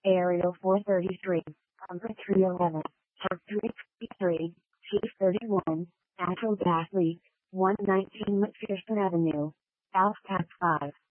Aerial 433, number 311, Park 353, Chief 31, natural gas leak, 119 McPherson Avenue, South Pack 5.